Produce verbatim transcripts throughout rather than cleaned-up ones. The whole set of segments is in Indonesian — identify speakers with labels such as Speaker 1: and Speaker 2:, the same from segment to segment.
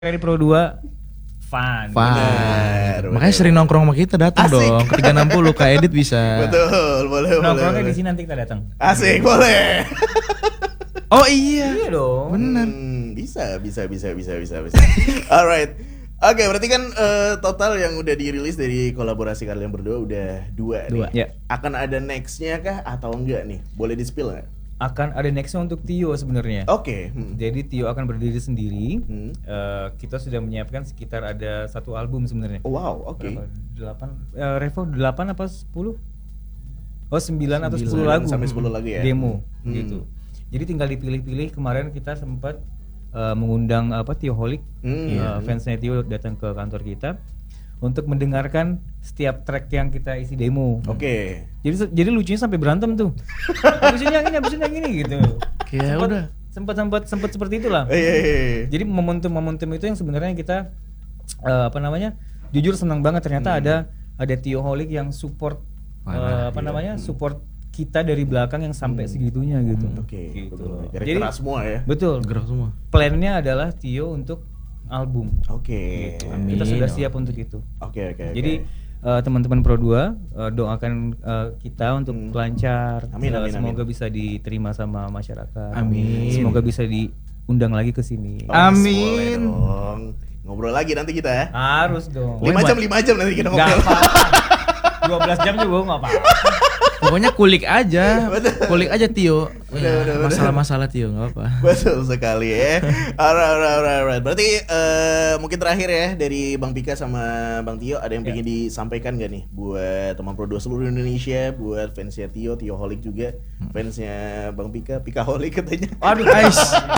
Speaker 1: Dari Pro dua fun.
Speaker 2: Fun.
Speaker 3: Bener,
Speaker 2: Makanya
Speaker 3: bener.
Speaker 2: sering nongkrong sama kita datang
Speaker 3: Asik.
Speaker 2: dong. Ke tiga enam puluh Kak Edit bisa.
Speaker 3: Betul, boleh, boleh.
Speaker 1: Nongkrongnya
Speaker 3: boleh.
Speaker 1: di sini nanti kita datang.
Speaker 3: Asik, boleh.
Speaker 2: Oh iya.
Speaker 1: Iya dong.
Speaker 2: Bener.
Speaker 3: Hmm, bisa, bisa, bisa, bisa, bisa, bisa. Alright. Oke, berarti kan eh, total yang udah dirilis dari kolaborasi kalian berdua udah dua,
Speaker 2: Dua.
Speaker 3: nih.
Speaker 1: Ya.
Speaker 3: Akan ada nextnya kah atau enggak nih? Boleh di-spill nggak?
Speaker 1: Akan ada nextnya untuk Tio sebenarnya.
Speaker 3: Oke. hmm.
Speaker 1: Jadi Tio akan berdiri sendiri.
Speaker 3: Hmm.
Speaker 1: Eh, kita sudah menyiapkan sekitar ada satu album sebenarnya.
Speaker 3: Oh, wow, oke.
Speaker 1: Berapa? Delapan, eh, Revo delapan apa sepuluh? Oh sembilan atau sepuluh
Speaker 3: Sembilan
Speaker 1: lagu.
Speaker 3: sampai sepuluh lagu ya?
Speaker 1: Demo
Speaker 3: Hmm.
Speaker 1: gitu. Jadi tinggal dipilih-pilih. Kemarin kita sempat eh, mengundang apa Tio Holic,
Speaker 3: Hmm.
Speaker 1: eh, fansnya Tio datang ke kantor kita untuk mendengarkan setiap track yang kita isi demo.
Speaker 3: Oke.
Speaker 1: Jadi jadi lucunya sampai berantem tuh. Habisin yang ini, habisin yang ini gitu.
Speaker 2: Ya
Speaker 1: Sempet-
Speaker 2: udah.
Speaker 1: Sempat sempat sempat seperti itulah.
Speaker 3: Eh, eh, eh.
Speaker 1: Jadi momentum-momentum itu yang sebenarnya kita eh, apa namanya? Jujur senang banget ternyata
Speaker 3: Hmm.
Speaker 1: ada ada Tio Holic yang support eh,
Speaker 2: Parah,
Speaker 1: apa
Speaker 3: iya.
Speaker 1: namanya? Support kita dari belakang yang sampai
Speaker 3: Hmm.
Speaker 1: segitunya gitu.
Speaker 3: Oke,
Speaker 1: Gitu.
Speaker 3: betul. Dari
Speaker 1: Jadi
Speaker 3: keras semua ya.
Speaker 1: betul.
Speaker 2: Gerak semua.
Speaker 1: Plannya adalah Tio untuk album.
Speaker 3: Oke.
Speaker 1: Gitu.
Speaker 2: Amin.
Speaker 1: Kita sudah siap untuk itu.
Speaker 3: Oke, oke, oke.
Speaker 1: Jadi eh, teman-teman Pro dua eh, doakan eh, kita untuk
Speaker 3: Hmm.
Speaker 1: lancar.
Speaker 3: Amin,
Speaker 1: Eh,
Speaker 3: amin,
Speaker 1: semoga
Speaker 3: amin.
Speaker 1: bisa diterima sama masyarakat.
Speaker 2: Amin.
Speaker 1: Semoga bisa diundang lagi ke sini.
Speaker 3: Oh, boleh
Speaker 2: Amin.
Speaker 3: dong. Ngobrol lagi nanti kita ya.
Speaker 1: Harus dong.
Speaker 3: Lima
Speaker 2: Boleh,
Speaker 3: jam,
Speaker 2: Mbak.
Speaker 3: lima jam nanti kita
Speaker 1: Enggak
Speaker 3: ngobrol.
Speaker 1: apa-apa. dua belas jam juga enggak apa-apa.
Speaker 2: Pokoknya kulik aja.
Speaker 3: Betul.
Speaker 2: Kulik aja Tio.
Speaker 3: Betul,
Speaker 2: Ya,
Speaker 3: betul, betul.
Speaker 2: masalah-masalah Tio enggak apa.
Speaker 3: Betul sekali ya. Alright, alright, alright, alright. Berarti eh, mungkin terakhir ya dari Bang Pika sama Bang Tio ada yang
Speaker 1: Ya.
Speaker 3: pengen disampaikan gak nih buat teman Pro dua seluruh Indonesia, buat fansnya Tio, Tio Holic juga, fansnya Bang Pika, Pika Holic katanya.
Speaker 1: Aduh, guys.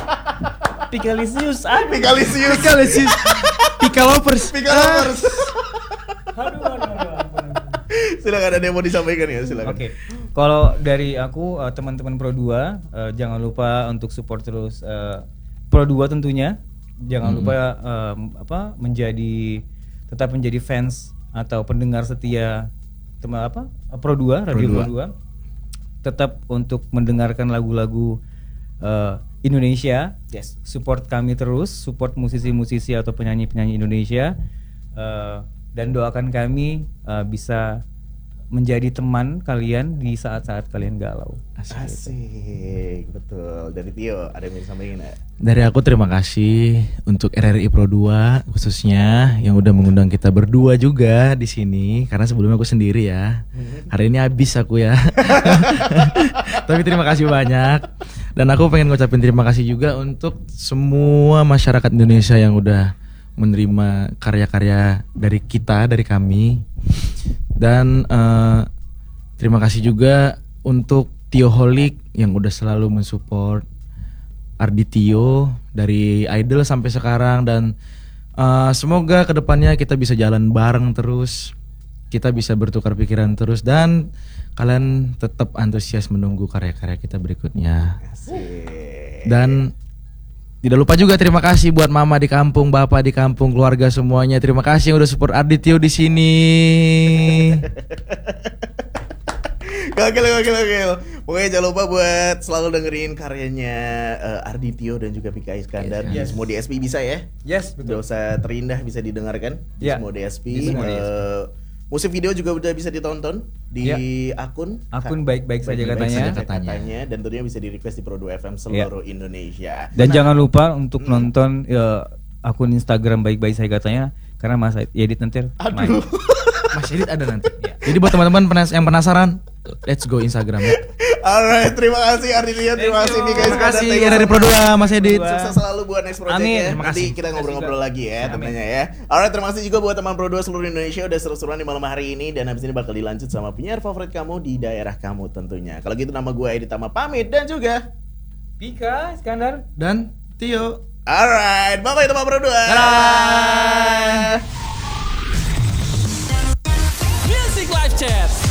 Speaker 1: Pikalisius. Aduh.
Speaker 3: Pikalisius.
Speaker 2: Pikalisius. Pika lovers.
Speaker 3: Pika lovers.
Speaker 1: Aduh, aduh, aduh, ampun.
Speaker 3: Silakan ada yang mau disampaikan ya, silakan.
Speaker 1: Oke, kalau dari aku eh, teman-teman Pro dua eh, jangan lupa untuk support terus eh, Pro dua tentunya. Jangan
Speaker 2: Mm-mm.
Speaker 1: lupa eh, apa menjadi tetap menjadi fans atau pendengar setia teman apa Pro dua, Radio Pro
Speaker 2: Pro
Speaker 1: dua. Tetap untuk mendengarkan lagu-lagu eh, Indonesia.
Speaker 3: Yes.
Speaker 1: Support kami terus, support musisi-musisi atau penyanyi-penyanyi Indonesia. Eh, dan doakan kami eh, bisa menjadi teman kalian di saat-saat kalian galau.
Speaker 3: Asik, betul. Dari Tio ada yang mau disampaikan nggak?
Speaker 2: Dari aku terima kasih untuk R R I Pro dua khususnya yang udah mengundang kita berdua juga di sini karena sebelumnya aku sendiri ya. Hari ini habis aku ya. Tapi terima kasih banyak. Dan aku pengen ngucapin terima kasih juga untuk semua masyarakat Indonesia yang udah menerima karya-karya dari kita, dari kami. Dan eh, terima kasih juga untuk Tio Holic yang udah selalu mensupport Ardi Tio dari Idol sampai sekarang. Dan eh, semoga kedepannya kita bisa jalan bareng terus, kita bisa bertukar pikiran terus, dan kalian tetap antusias menunggu karya-karya kita berikutnya.
Speaker 3: Asik.
Speaker 2: Dan tidak lupa juga terima kasih buat mama di kampung, bapak di kampung, keluarga semuanya. Terima kasih yang udah support Ardi Tio di sini.
Speaker 3: Gokil, gokil, gokil. Pokoknya jangan lupa buat selalu dengerin karyanya eh, Ardi Tio dan juga Pika Iskandar di
Speaker 1: Yes.
Speaker 3: semua D S P bisa ya.
Speaker 1: Yes,
Speaker 3: Udah usah terindah, bisa didengarkan di
Speaker 1: Ya,
Speaker 3: semua D S P.
Speaker 1: di semua D S P.
Speaker 3: Eh, musik video juga udah bisa ditonton di
Speaker 1: Ya.
Speaker 3: akun
Speaker 1: Akun baik-baik saja
Speaker 3: Baik-baik
Speaker 1: katanya.
Speaker 3: saja
Speaker 2: Katanya.
Speaker 3: katanya. Dan tentunya bisa di request di Pro dua F M seluruh Indonesia.
Speaker 1: Dan jangan lupa untuk
Speaker 3: Hmm.
Speaker 1: nonton ya, akun Instagram baik-baik saya katanya karena Mas Edit nanti main.
Speaker 3: Aduh.
Speaker 2: Mas Edit ada nanti. Jadi buat teman-teman penas- yang penasaran, let's go Instagram ya.
Speaker 3: Alright, terima kasih Ardi Tio, terima kasih
Speaker 1: Thank you.
Speaker 3: Pika
Speaker 2: Terima
Speaker 3: Iskandar.
Speaker 2: kasih
Speaker 3: Thank you
Speaker 2: dari
Speaker 3: so
Speaker 2: Pro
Speaker 3: much.
Speaker 2: dua Mas Edit.
Speaker 1: Pro dua.
Speaker 3: Sukses selalu buat next project
Speaker 1: Amin.
Speaker 3: ya.
Speaker 2: Terima
Speaker 3: Nanti
Speaker 2: kasih.
Speaker 3: kita
Speaker 1: Terima
Speaker 3: ngobrol-ngobrol
Speaker 1: kasih
Speaker 3: lagi ya
Speaker 1: juga.
Speaker 3: tentunya ya. Alright, terima kasih juga buat teman Pro dua seluruh Indonesia udah seru-seruan di malam hari ini, dan habis ini bakal dilanjut sama penyiar favorit kamu di daerah kamu tentunya. Kalau gitu nama gue Edit Tama pamit dan juga
Speaker 1: Pika Iskandar.
Speaker 2: Dan Tio.
Speaker 3: alright, bye-bye teman Pro dua.
Speaker 2: Dadah.
Speaker 4: Music Live Chat.